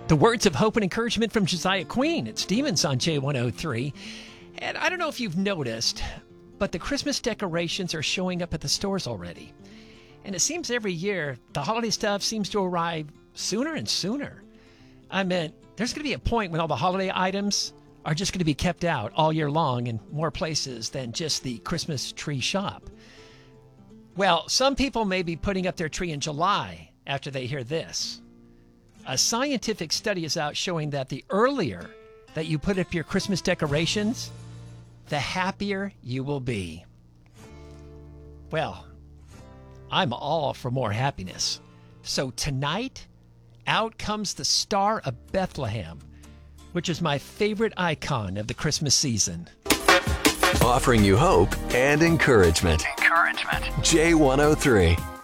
The words of hope and encouragement from Josiah Queen. It's Demons on J103. And I don't know if you've noticed, but the Christmas decorations are showing up at the stores already. And it seems every year the holiday stuff seems to arrive sooner and sooner. I mean, there's going to be a point when all the holiday items are just going to be kept out all year long in more places than just the Christmas tree shop. Well, some people may be putting up their tree in July after they hear this. A scientific study is out showing that the earlier that you put up your Christmas decorations, the happier you will be. Well, I'm all for more happiness. So tonight, out comes the Star of Bethlehem, which is my favorite icon of the Christmas season. Offering you hope and encouragement. J103.